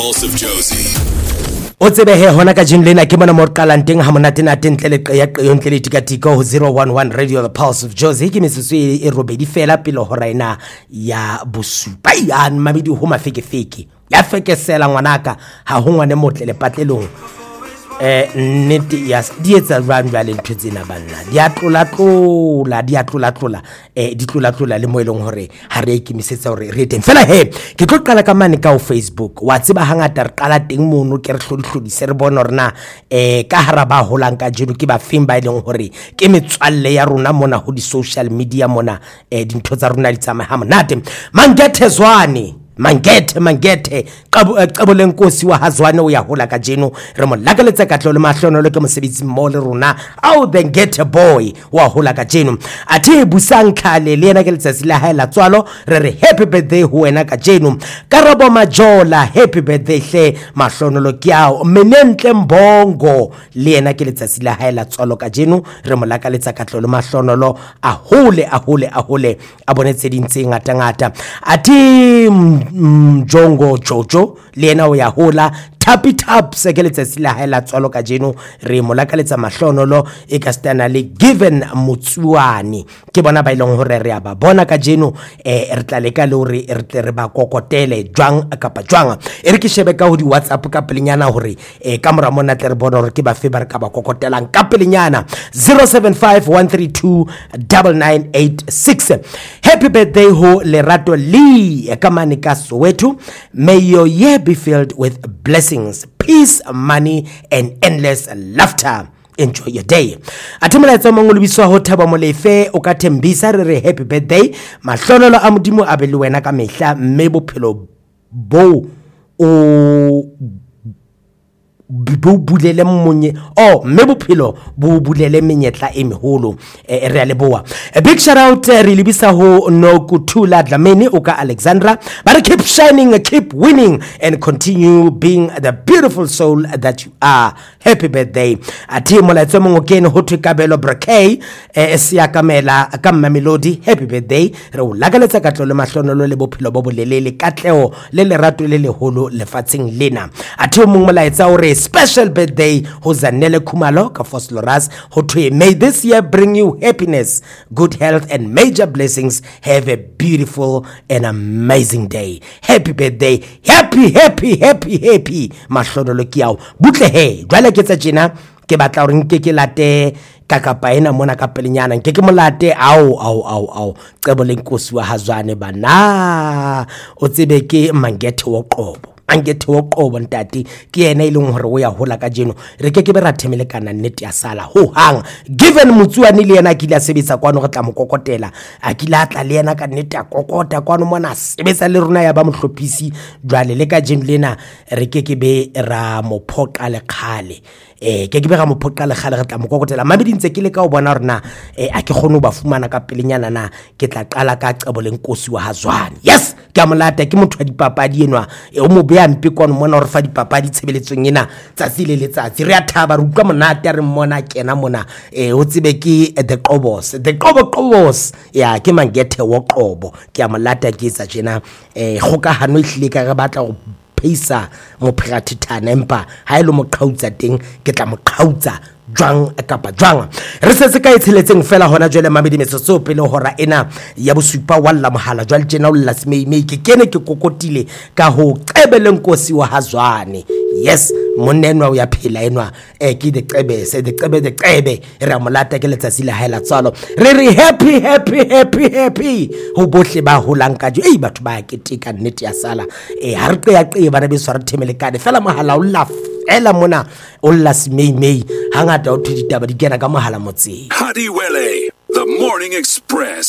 Pulse of Josie. O tsebe he hona ka jin lena ke bona mo qalang teng ha monate na teng tle le ya qeyong tle le tikatiko ho 011 Radio The Pulse of Josie ke metsotso e robedi fela pele ho raina ya bosupa ya mabedi ho mafekefeke ya fekesela ngwanaka ha ho ngwane motle le patlelong nnete ya di etsa jwang jwale ntho tsena banna di atlola le mo eleng hore ha re ikemisetsa hore re teng fela he ke tlo qala ka mane ka ho Facebook wa tseba hangata re qala teng mono ke re hlodise re bona hore na ka hara ba holang ka jeno ke ba feng ba ileng hore ke metswalle ya rona mona ho di social media mona dintho tsa rona di tsamaya monate Mangethe Zwane Mangethe qabole nkosi wa Hazwane o ya hola ka jeno re mo lakaletsa katlo le mahlono le ke mosebetsi mo le rona au the get boy wa hola ka jeno athi busang khale le yena ke letsatsi la hae la tswalo re happy birthday ho wena ka jeno Karabo Majola happy birthday hle mahlono lo kyao menentle mbongo le yena ke letsatsi la hae la tswalo ka jeno re mo lakaletsa katlo le mahlono lo a hole a bonetse dintse ngata athi Jongo Jojo le yena o ya hola Tapi se ke letsatsi la hae la tswalo ka jeno re mo lakaletsa mahlonolo e ka stana le Given Motsuani ke bona ba ileng hore re a ba bona ka jeno re tla leka le hore re tle re ba kokotele jwang kapa jwang e re ke shebe ka ho di WhatsApp ka pelenyana hore ka mora mona tle re bona hore ke ba fe ba re ka ba kokotelang ka pelenyana 0751329986 happy birthday ho Lerato Lee ka mane ka Soweto may your year be filled with blessings, peace, money, and endless laughter. Enjoy your day. Atimela tsama ngolobiswa ho Thaba Molefe o ka thembisa re happy birthday. Mahlonolo a modimo a be le wena ka mehla mme bophelo bo o bulele monye mme bophelo bo bulele menyetla e meholo re a leboa a big shout out re libisa ho Nokuthula Dlamini o ka Alexandra but keep shining, keep winning and continue being the beautiful soul that you are. Happy birthday athi molaetso mongwe ke ho Kabelo Brakey sia kamela ka Mamelodi happy birthday re o lakaletsa katlo le mahlonolo le bophelo bo bolelele katleo le lerato le leholo lefatsheng lena athi mongwe molaetsa o re special birthday ho Zanele Khumalo ka Fosloras ho thwe may this year bring you happiness, good health and major blessings. Have a beautiful and amazing day. Happy birthday, happy mahlonolo kiao butle he jwale ke tsa jena ke batla hore nke ke late kakapa ena mona ka pelenyana nke ke molate au qebole nkosi wa Hazwane bana o tsebe ke Mangethe wo qobo Mangethe wo qobo ntati ke yena ileng hore o ya hola ka jeno re ke be ra themele kana nnete ya sala ho hang Given Motsuani le yena ke ile a sebetsa kwano go tla mokokotela a ke la tla le yena ka nnete ya kokota kwano mona sebetsa le rona ya ba mohlophisi jwale le ka jeno lena re ke be ra mophoqa le khale ke be ga mophoqa le khale re tla mokokotela mabedi ntse ke le ka o bona rena a ke gone ba fumana ka pelenyana na ke tla qala ka qebole nkosi wa Hazwane yes ke amolata ke motho wa dipapadi enwa o mo beya mpe kono mona re fa dipapadi tshebeletsong ena tsatsi le letsatsi re a thaba re utlwa monate re mmona kena mona o tsebe ke the Qobos ya ke Mangethe wo qobo ke amolata ke etsa jena gokahano ihlile ka re batla go peisa mo phirathithana empa ha ile mo qhautsa teng ke tla mo qhautsa jwang kapa jwang re se ka itsheletseng fela hona jwale mabedi metsotso pele hora ena ya bosupa walla mohala jwale tjena o la semei ke kene ke kokotile ka ho qebele nkosi wa Hazwane yes monenwa o ya phela enwa ke de qebe re amolata ke letsatsi la haela tsalo re happy ho bohle ba holang ka jo batho ba keteka nnete ya sala ha re qe bana be swara themele kane fela mohala o la ela mona o la semei hangata o thuditaba di kena ka mohala motseng Hadiwele, the Morning Express.